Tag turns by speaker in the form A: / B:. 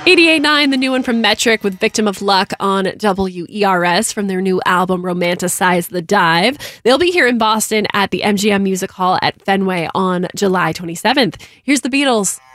A: 88.9, the new one from Metric with Victim of Luck on WERS from their new album Romanticize the Dive. They'll be here in Boston at the MGM Music Hall at Fenway on July 27th. Here's the Beatles.